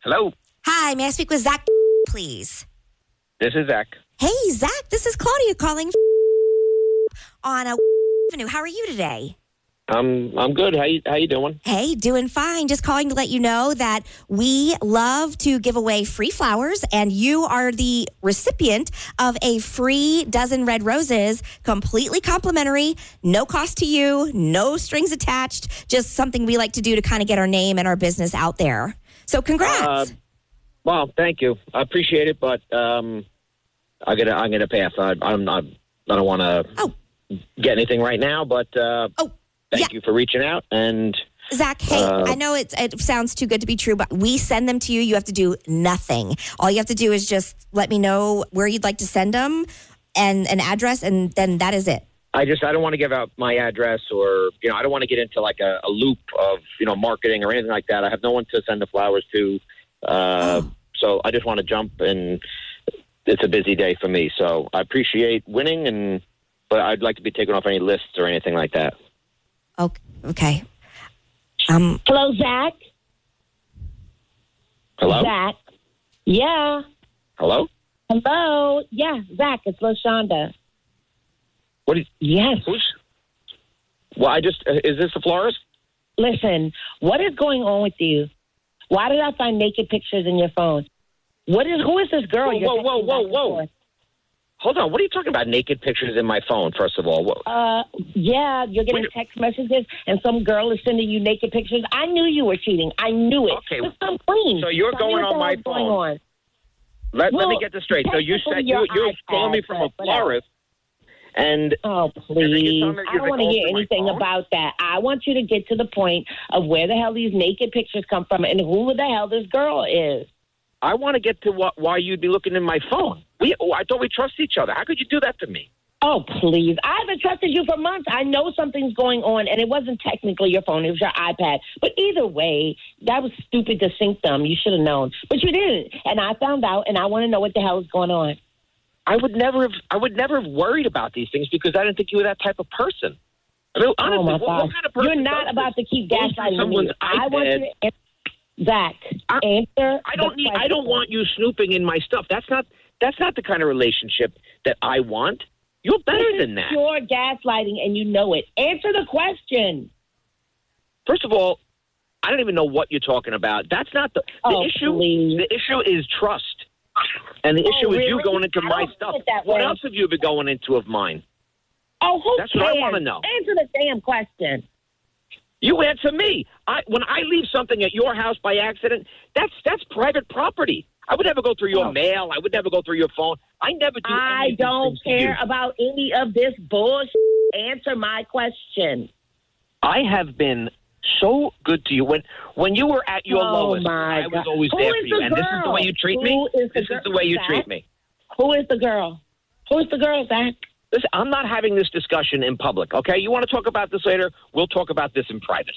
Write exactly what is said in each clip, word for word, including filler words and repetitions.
Hello. Hi, may I speak with Zach, please? This is Zach. Hey, Zach, this is Claudia calling on a Avenue. How are you today? I'm I'm good. How you how you doing? Hey, doing fine. Just calling to let you know that we love to give away free flowers, and you are the recipient of a free dozen red roses, completely complimentary, no cost to you, no strings attached, just something we like to do to kind of get our name and our business out there. So congrats. Uh, well, thank you. I appreciate it, but um, I'm gonna I'm gonna pass. I, I'm not. I don't want to oh. get anything right now, but uh, oh. Thank yeah. you for reaching out. And Zach, hey, uh, I know it's, it sounds too good to be true, but we send them to you. You have to do nothing. All you have to do is just let me know where you'd like to send them and an address, and then that is it. I just I don't want to give out my address, or you know I don't want to get into like a, a loop of you know marketing or anything like that. I have no one to send the flowers to, uh, oh. so I just want to jump, and it's a busy day for me. So I appreciate winning, and but I'd like to be taken off any lists or anything like that. Okay. Um. Hello, Zach. Hello? Zach. Yeah. Hello? Hello. Yeah, Zach, it's LaShonda. What is... Yes. Who's... Well, I just... Is this the florist? Listen, what is going on with you? Why did I find naked pictures in your phone? What is... Who is this girl Whoa, you're whoa, whoa, whoa, whoa. Forth? Hold on. What are you talking about, naked pictures in my phone, first of all? Uh, yeah, you're getting Wait. text messages, and some girl is sending you naked pictures. I knew you were cheating. I knew it. Okay. Just come clean. So you're Tell going me on my what's going phone. on. Let, Well, let me get this straight. So you said you, your you're iPad, calling me from a but whatever. florist, and... Oh, And then please. you tell me I you're don't want to calling hear through my anything phone? about that. I want you to get to the point of where the hell these naked pictures come from and who the hell this girl is. I want to get to what, why you'd be looking in my phone. We, oh, I thought we trust each other. How could you do that to me? Oh, please. I haven't trusted you for months. I know something's going on, and it wasn't technically your phone. It was your iPad. But either way, that was stupid to sync them. You should have known. But you didn't. And I found out, and I want to know what the hell is going on. I would never have. I would never have worried about these things because I didn't think you were that type of person. I mean, honestly, oh, my what, God. what kind of person You're not about to keep goes through gaslighting me. someone's I want you iPad? to answer, Zach, I, answer I don't the need. I don't question. want you snooping in my stuff. That's not. That's not the kind of relationship that I want. You're better This is than that. Pure gaslighting, and you know it. Answer the question. First of all, I don't even know what you're talking about. That's not the, the Oh, issue. please. The issue is trust. And the Oh, issue is you really? going into I my don't stuff. see it that What way. else have you been going into of mine? Oh, who That's what I cares? wanna know. Answer the damn question. You answer me. I, when I leave something at your house by accident, that's that's private property. I would never go through your Oh. mail. I would never go through your phone. I never do. I any of these don't things to you. care about any of this bullshit. Answer my question. I have been so good to you. When when you were at your Oh, lowest, my I was God. always Who there is for you. the And this is the girl? way you treat Who me. is the This girl? is the way you Zach? treat me. Who is the girl? Who is the girl, Zach? Listen, I'm not having this discussion in public, okay? You want to talk about this later? We'll talk about this in private.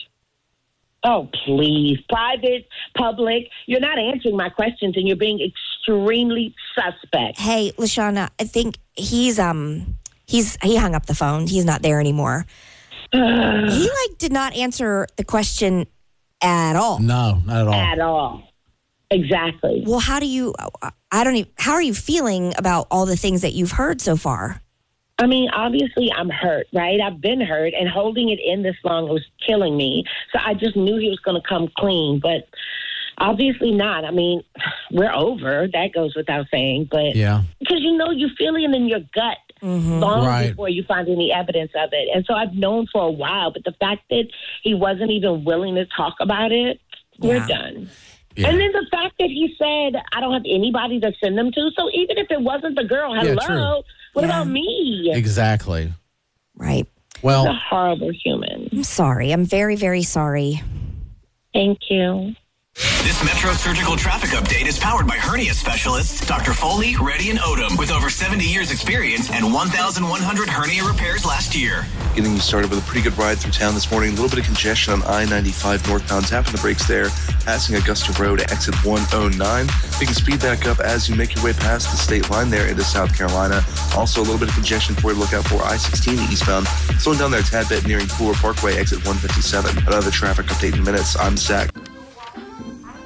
Oh, please. Private, public. You're not answering my questions, and you're being extremely suspect. Hey, LaShonda, I think he's um he's he hung up the phone. He's not there anymore. He like did not answer the question at all. No, not at all. At all. Exactly. Well, how do you? I don't even. How are you feeling about all the things that you've heard so far? I mean, obviously, I'm hurt, right? I've been hurt, and holding it in this long was killing me. So I just knew he was going to come clean, but obviously not. I mean, we're over. That goes without saying, but Yeah. because you know you feel it in your gut long Right. before you find any evidence of it. And so I've known for a while, but the fact that he wasn't even willing to talk about it, we're Yeah. done. Yeah. And then the fact that he said, I don't have anybody to send them to. So even if it wasn't the girl, hello, Yeah, true. what Yeah. about me? Exactly. Right. A Well, horrible human. I'm sorry. I'm very, very sorry. Thank you. This Metro Surgical Traffic Update is powered by hernia specialists Doctor Foley, Reddy, and Odom with over seventy years experience and one thousand one hundred hernia repairs last year. Getting you started with a pretty good ride through town this morning. A little bit of congestion on I ninety-five northbound. Tapping the brakes there, passing Augusta Road, exit one oh nine. You can speed back up as you make your way past the state line there into South Carolina. Also, a little bit of congestion for you to look out for I sixteen eastbound. Slowing down there a tad bit nearing Cooler Parkway, exit one fifty-seven. Another traffic update in minutes. I'm Zach.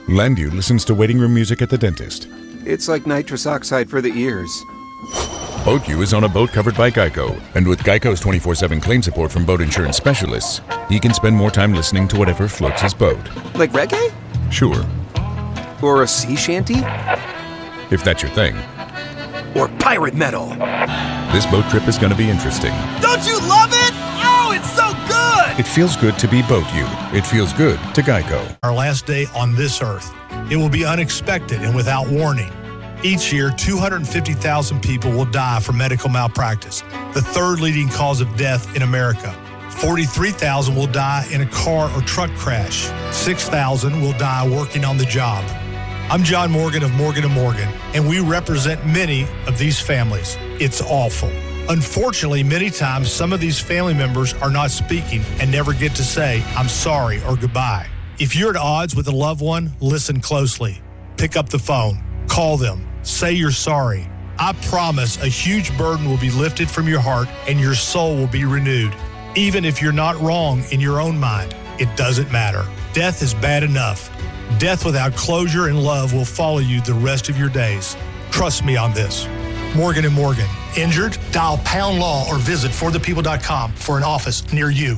Landview listens to waiting room music at the dentist. It's like nitrous oxide for the ears. BoatU is on a boat covered by Geico, and with Geico's twenty-four seven claim support from boat insurance specialists, he can spend more time listening to whatever floats his boat. Like reggae? Sure. Or a sea shanty? If that's your thing. Or pirate metal. This boat trip is going to be interesting. Don't you love it? Oh, it's so good! It feels good to be BoatU. It feels good to Geico. Our last day on this earth. It will be unexpected and without warning. Each year, two hundred fifty thousand people will die from medical malpractice, the third leading cause of death in America. forty-three thousand will die in a car or truck crash. six thousand will die working on the job. I'm John Morgan of Morgan and Morgan, and we represent many of these families. It's awful. Unfortunately, many times, some of these family members are not speaking and never get to say, I'm sorry or goodbye. If you're at odds with a loved one, listen closely. Pick up the phone. Call them. Say you're sorry. I promise a huge burden will be lifted from your heart and your soul will be renewed. Even if you're not wrong in your own mind, it doesn't matter. Death is bad enough. Death without closure and love will follow you the rest of your days. Trust me on this. Morgan and Morgan. Injured? Dial pound law or visit for the people dot com for an office near you.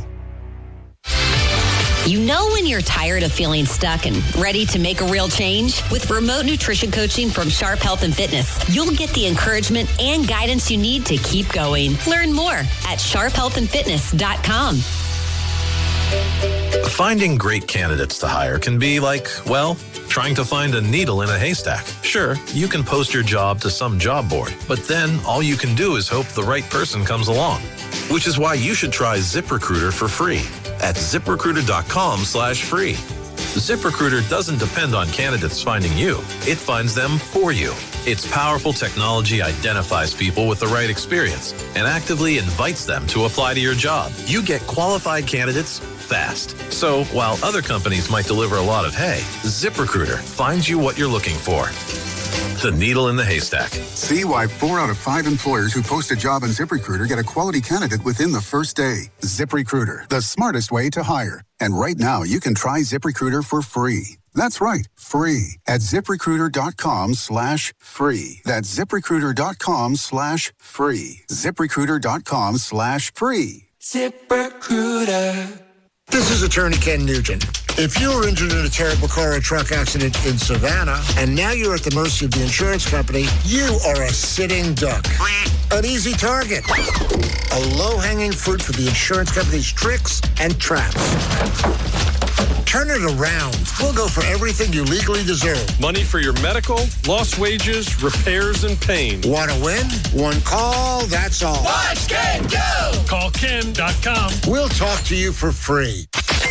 You know when you're tired of feeling stuck and ready to make a real change? With remote nutrition coaching from Sharp Health and Fitness, you'll get the encouragement and guidance you need to keep going. Learn more at sharp health and fitness dot com. Finding great candidates to hire can be like, well, trying to find a needle in a haystack. Sure, you can post your job to some job board, but then all you can do is hope the right person comes along. Which is why you should try ZipRecruiter for free at zip recruiter dot com slash free. ZipRecruiter doesn't depend on candidates finding you. It finds them for you. Its powerful technology identifies people with the right experience and actively invites them to apply to your job. You get qualified candidates fast. So while other companies might deliver a lot of hay, ZipRecruiter finds you what you're looking for. The needle in the haystack. See why four out of five employers who post a job on ZipRecruiter get a quality candidate within the first day. ZipRecruiter, the smartest way to hire. And right now, you can try ZipRecruiter for free. That's right, free at zip recruiter dot com slash free. That's zip recruiter dot com slash free. zip recruiter dot com slash free. ZipRecruiter. This is Attorney Ken Nugent. If you were injured in a terrible car or truck accident in Savannah, and now you're at the mercy of the insurance company, you are a sitting duck. An easy target. A low-hanging fruit for the insurance company's tricks and traps. Turn it around. We'll go for everything you legally deserve. Money for your medical, lost wages, repairs, and pain. Want to win? One call, that's all. Watch Ken go! Call ken dot com. We'll talk to you for free.